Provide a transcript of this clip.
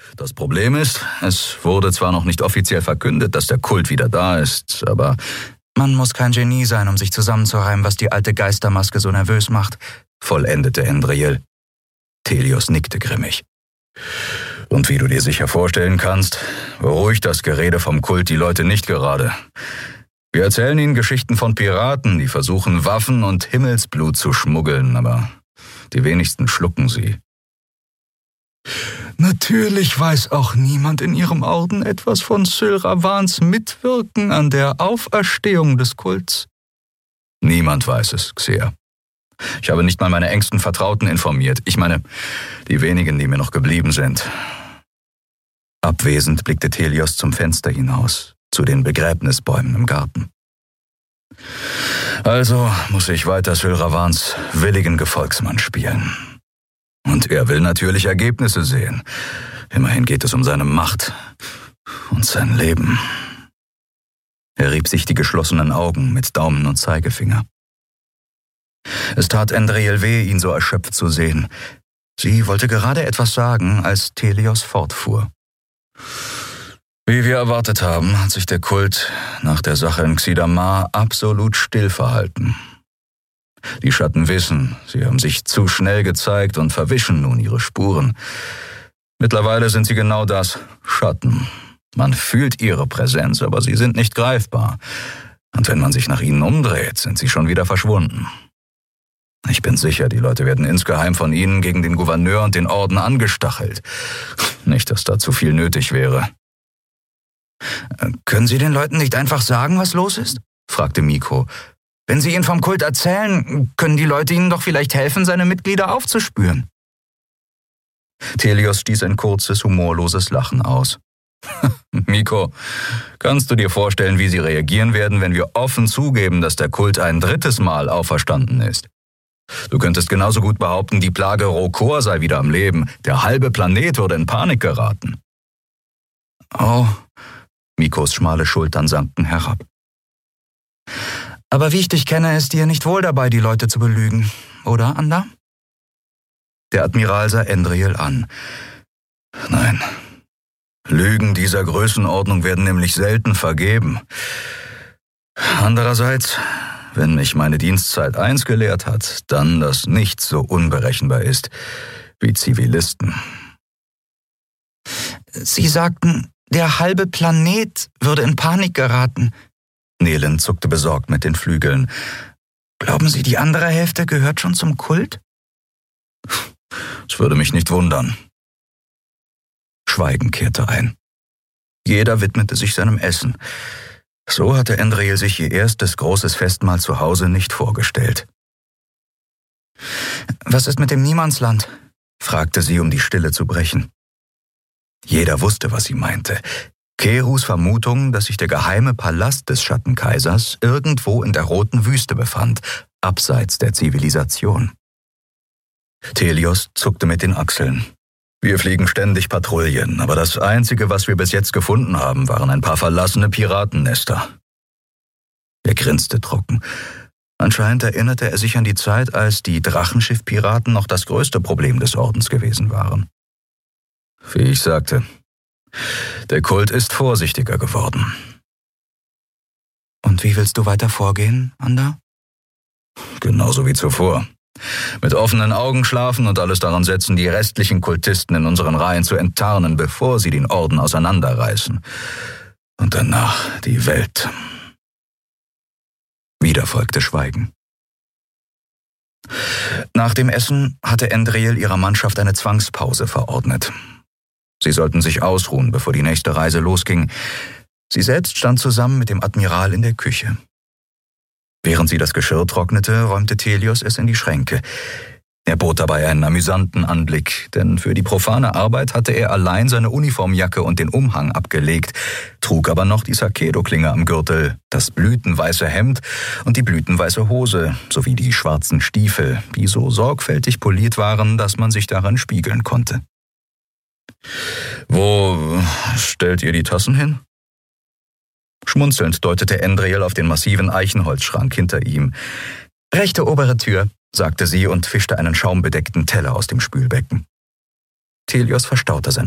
Das Problem ist, es wurde zwar noch nicht offiziell verkündet, dass der Kult wieder da ist, aber man muss kein Genie sein, um sich zusammenzureimen, was die alte Geistermaske so nervös macht, vollendete Endriel. Thelios nickte grimmig. Und wie du dir sicher vorstellen kannst, beruhigt das Gerede vom Kult die Leute nicht gerade. Wir erzählen ihnen Geschichten von Piraten, die versuchen, Waffen und Himmelsblut zu schmuggeln, aber die wenigsten schlucken sie. Natürlich weiß auch niemand in ihrem Orden etwas von Syl Ravans Mitwirken an der Auferstehung des Kults. Niemand weiß es, Xer. Ich habe nicht mal meine engsten Vertrauten informiert. Ich meine, die wenigen, die mir noch geblieben sind. Abwesend blickte Thelios zum Fenster hinaus, zu den Begräbnisbäumen im Garten. Also muss ich weiter Syl Ravans willigen Gefolgsmann spielen. Und er will natürlich Ergebnisse sehen. Immerhin geht es um seine Macht und sein Leben. Er rieb sich die geschlossenen Augen mit Daumen und Zeigefinger. Es tat Endriel weh, ihn so erschöpft zu sehen. Sie wollte gerade etwas sagen, als Thelios fortfuhr. Wie wir erwartet haben, hat sich der Kult nach der Sache in Xidamar absolut still verhalten. Die Schatten wissen, sie haben sich zu schnell gezeigt und verwischen nun ihre Spuren. Mittlerweile sind sie genau das, Schatten. Man fühlt ihre Präsenz, aber sie sind nicht greifbar. Und wenn man sich nach ihnen umdreht, sind sie schon wieder verschwunden. Ich bin sicher, die Leute werden insgeheim von ihnen gegen den Gouverneur und den Orden angestachelt. Nicht, dass da zu viel nötig wäre. Können Sie den Leuten nicht einfach sagen, was los ist? Fragte Miko. Wenn Sie ihnen vom Kult erzählen, können die Leute ihnen doch vielleicht helfen, seine Mitglieder aufzuspüren. Thelios stieß ein kurzes, humorloses Lachen aus. Miko, kannst du dir vorstellen, wie sie reagieren werden, wenn wir offen zugeben, dass der Kult ein drittes Mal auferstanden ist? Du könntest genauso gut behaupten, die Plage Rokor sei wieder am Leben. Der halbe Planet würde in Panik geraten. Oh, Mikos schmale Schultern sanken herab. Aber wie ich dich kenne, ist dir nicht wohl dabei, die Leute zu belügen, oder, Anda? Der Admiral sah Endriel an. Nein, Lügen dieser Größenordnung werden nämlich selten vergeben. Andererseits, wenn mich meine Dienstzeit eins gelehrt hat, dann, dass nichts so unberechenbar ist wie Zivilisten. Sie sagten, der halbe Planet würde in Panik geraten. Nelen zuckte besorgt mit den Flügeln. Glauben Sie, die andere Hälfte gehört schon zum Kult? Es würde mich nicht wundern. Schweigen kehrte ein. Jeder widmete sich seinem Essen. So hatte Endriel sich ihr erstes großes Festmahl zu Hause nicht vorgestellt. Was ist mit dem Niemandsland? Fragte sie, um die Stille zu brechen. Jeder wusste, was sie meinte. Kerus Vermutung, dass sich der geheime Palast des Schattenkaisers irgendwo in der Roten Wüste befand, abseits der Zivilisation. Thelios zuckte mit den Achseln. Wir fliegen ständig Patrouillen, aber das Einzige, was wir bis jetzt gefunden haben, waren ein paar verlassene Piratennester. Er grinste trocken. Anscheinend erinnerte er sich an die Zeit, als die Drachenschiff-Piraten noch das größte Problem des Ordens gewesen waren. Wie ich sagte, der Kult ist vorsichtiger geworden. Und wie willst du weiter vorgehen, Anda? Genauso wie zuvor. Mit offenen Augen schlafen und alles daran setzen, die restlichen Kultisten in unseren Reihen zu enttarnen, bevor sie den Orden auseinanderreißen. Und danach die Welt. Wieder folgte Schweigen. Nach dem Essen hatte Endriel ihrer Mannschaft eine Zwangspause verordnet. Sie sollten sich ausruhen, bevor die nächste Reise losging. Sie selbst stand zusammen mit dem Admiral in der Küche. Während sie das Geschirr trocknete, räumte Thelios es in die Schränke. Er bot dabei einen amüsanten Anblick, denn für die profane Arbeit hatte er allein seine Uniformjacke und den Umhang abgelegt, trug aber noch die Sakedo-Klinge am Gürtel, das blütenweiße Hemd und die blütenweiße Hose, sowie die schwarzen Stiefel, die so sorgfältig poliert waren, dass man sich daran spiegeln konnte. »Wo stellt ihr die Tassen hin?« Schmunzelnd deutete Endriel auf den massiven Eichenholzschrank hinter ihm. »Rechte obere Tür«, sagte sie und fischte einen schaumbedeckten Teller aus dem Spülbecken. Thelios verstaute seine